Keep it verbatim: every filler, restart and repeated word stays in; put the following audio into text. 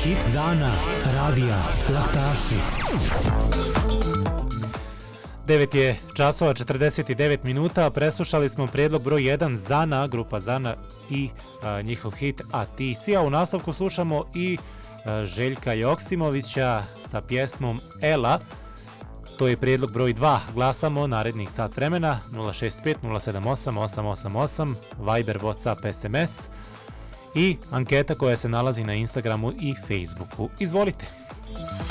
Hit dana radija Laktaši. devet je časova četrdeset devet minuta, preslušali smo prijedlog broj jedan Zana, grupa Zana i a, njihov hit A ti si, a u nastavku slušamo i a, Željka Joksimovića sa pjesmom Ela. To je prijedlog broj dva, glasamo narednih sat vremena nula šest pet nula sedam osam osam osam osam, Viber, Whatsapp, es em es i anketa koja se nalazi na Instagramu i Facebooku. Izvolite.